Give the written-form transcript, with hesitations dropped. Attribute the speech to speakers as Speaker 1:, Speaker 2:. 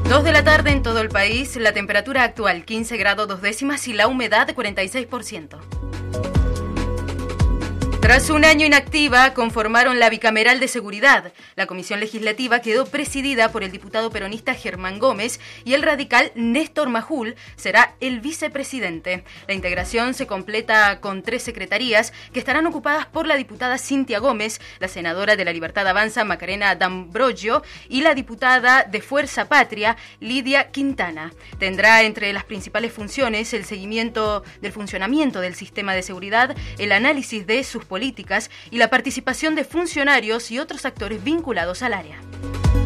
Speaker 1: 2 de la tarde en todo el país, la temperatura actual 15 grados 2 décimas y la humedad 46%. Tras un año inactiva, conformaron la Bicameral de Seguridad. La comisión legislativa quedó presidida por el diputado peronista Germán Gómez y el radical Néstor Majul será el vicepresidente. La integración se completa con 3 secretarías que estarán ocupadas por la diputada Cintia Gómez, la senadora de La Libertad Avanza Macarena D'Ambrogio y la diputada de Fuerza Patria Lidia Quintana. Tendrá entre las principales funciones el seguimiento del funcionamiento del sistema de seguridad, el análisis de sus políticas y la participación de funcionarios y otros actores vinculados al área.